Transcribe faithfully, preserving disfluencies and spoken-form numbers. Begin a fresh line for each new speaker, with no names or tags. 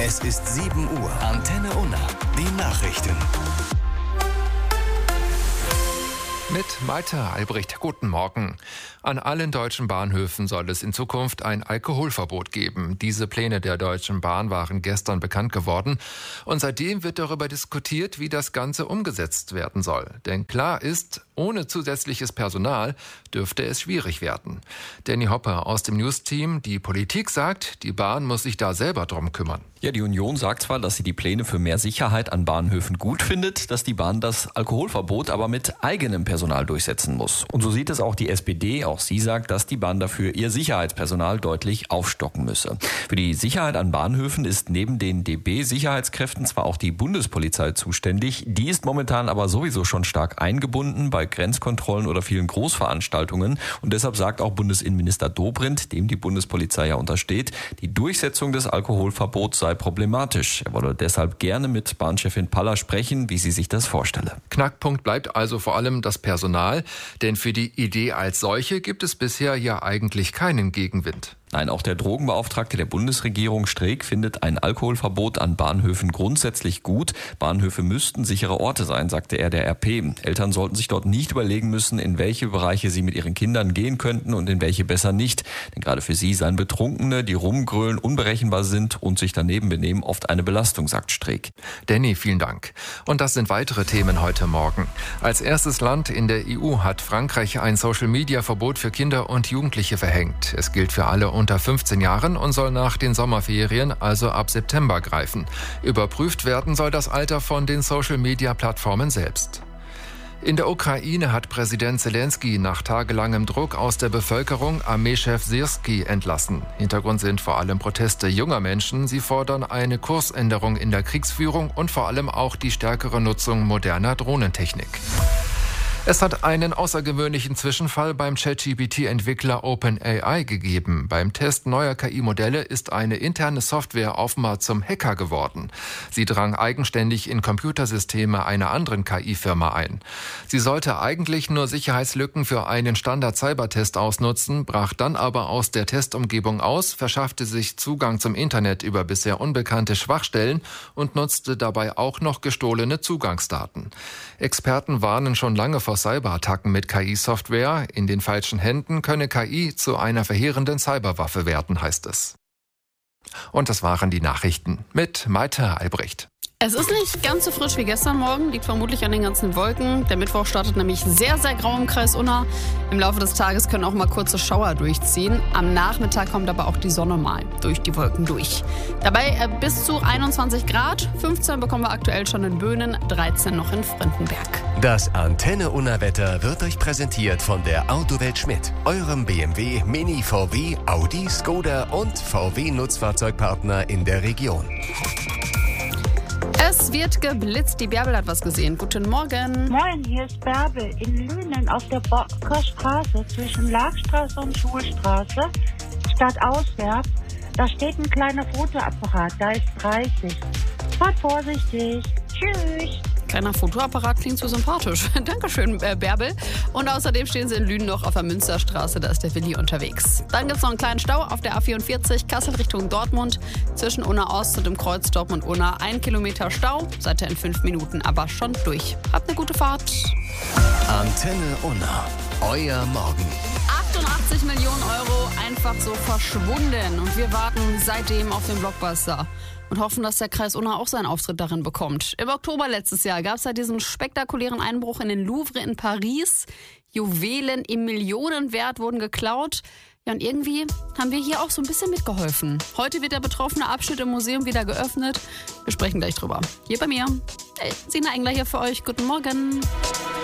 Es ist sieben Uhr. Antenne Unna. Die Nachrichten.
Mit Malte Albrecht, guten Morgen. An allen deutschen Bahnhöfen soll es in Zukunft ein Alkoholverbot geben. Diese Pläne der Deutschen Bahn waren gestern bekannt geworden. Und seitdem wird darüber diskutiert, wie das Ganze umgesetzt werden soll. Denn klar ist, ohne zusätzliches Personal dürfte es schwierig werden. Danny Hopper aus dem News-Team, die Politik sagt, die Bahn muss sich da selber drum kümmern.
Ja, die Union sagt zwar, dass sie die Pläne für mehr Sicherheit an Bahnhöfen gut findet, dass die Bahn das Alkoholverbot aber mit eigenem Personal durchsetzen muss. Und so sieht es auch die S P D. Auch sie sagt, dass die Bahn dafür ihr Sicherheitspersonal deutlich aufstocken müsse. Für die Sicherheit an Bahnhöfen ist neben den D B-Sicherheitskräften zwar auch die Bundespolizei zuständig. Die ist momentan aber sowieso schon stark eingebunden bei Grenzkontrollen oder vielen Großveranstaltungen. Und deshalb sagt auch Bundesinnenminister Dobrindt, dem die Bundespolizei ja untersteht, die Durchsetzung des Alkoholverbots sei problematisch. Er wolle deshalb gerne mit Bahnchefin Paller sprechen, wie sie sich das vorstelle.
Knackpunkt bleibt also vor allem das Personal, denn für die Idee als solche gibt es bisher ja eigentlich keinen Gegenwind.
Nein, auch der Drogenbeauftragte der Bundesregierung Streeck findet ein Alkoholverbot an Bahnhöfen grundsätzlich gut. Bahnhöfe müssten sichere Orte sein, sagte er der R P. Eltern sollten sich dort nicht überlegen müssen, in welche Bereiche sie mit ihren Kindern gehen könnten und in welche besser nicht. Denn gerade für sie seien Betrunkene, die rumgrölen, unberechenbar sind und sich daneben benehmen, oft eine Belastung, sagt Streeck.
Danny, vielen Dank. Und das sind weitere Themen heute Morgen. Als erstes Land in der E U hat Frankreich ein Social-Media-Verbot für Kinder und Jugendliche verhängt. Es gilt für alle unter fünfzehn Jahren und soll nach den Sommerferien, also ab September, greifen. Überprüft werden soll das Alter von den Social-Media-Plattformen selbst. In der Ukraine hat Präsident Zelensky nach tagelangem Druck aus der Bevölkerung Armeechef Syrski entlassen. Hintergrund sind vor allem Proteste junger Menschen. Sie fordern eine Kursänderung in der Kriegsführung und vor allem auch die stärkere Nutzung moderner Drohnentechnik. Es hat einen außergewöhnlichen Zwischenfall beim ChatGPT T-Entwickler OpenAI gegeben. Beim Test neuer K I-Modelle ist eine interne Software offenbar zum Hacker geworden. Sie drang eigenständig in Computersysteme einer anderen K I-Firma ein. Sie sollte eigentlich nur Sicherheitslücken für einen Standard-Cybertest ausnutzen, brach dann aber aus der Testumgebung aus, verschaffte sich Zugang zum Internet über bisher unbekannte Schwachstellen und nutzte dabei auch noch gestohlene Zugangsdaten. Experten warnen schon lange vor Cyberattacken mit K I-Software. In den falschen Händen könne K I zu einer verheerenden Cyberwaffe werden, heißt es. Und das waren die Nachrichten mit Malte Albrecht.
Es ist nicht ganz so frisch wie gestern Morgen, liegt vermutlich an den ganzen Wolken. Der Mittwoch startet nämlich sehr, sehr grau im Kreis Unna. Im Laufe des Tages können auch mal kurze Schauer durchziehen. Am Nachmittag kommt aber auch die Sonne mal durch die Wolken durch. Dabei äh, bis zu einundzwanzig Grad, fünfzehn bekommen wir aktuell schon in Böhnen, dreizehn noch in Frindenberg.
Das Antenne Unna Wetter wird euch präsentiert von der Autowelt Schmidt, eurem B M W, Mini, V W, Audi, Skoda und V W Nutzfahrzeugpartner in der Region.
Es wird geblitzt. Die Bärbel hat was gesehen. Guten Morgen.
Moin, hier ist Bärbel in Lünen auf der Bocker Straße zwischen Lagstraße und Schulstraße, stadtauswärts. Da steht ein kleiner Fotoapparat, da ist dreißig. Fahrt vorsichtig. Tschüss.
Kleiner Fotoapparat klingt so sympathisch. Dankeschön, äh, Bärbel. Und außerdem stehen sie in Lünen noch auf der Münsterstraße, da ist der Willi unterwegs. Dann gibt es noch einen kleinen Stau auf der A vierundvierzig, Kassel Richtung Dortmund. Zwischen Unna Ost und dem Kreuz Dortmund-Unna ein Kilometer Stau. Seid ihr in fünf Minuten aber schon durch. Habt eine gute Fahrt.
Antenne Unna, euer Morgen.
achtundachtzig Millionen Euro einfach so verschwunden. Und wir warten seitdem auf den Blockbuster. Und hoffen, dass der Kreis Unna auch seinen Auftritt darin bekommt. Im Oktober letztes Jahr gab es ja diesen spektakulären Einbruch in den Louvre in Paris. Juwelen im Millionenwert wurden geklaut. Ja, und irgendwie haben wir hier auch so ein bisschen mitgeholfen. Heute wird der betroffene Abschnitt im Museum wieder geöffnet. Wir sprechen gleich drüber. Hier bei mir. Hey, Sina Engler hier für euch. Guten Morgen.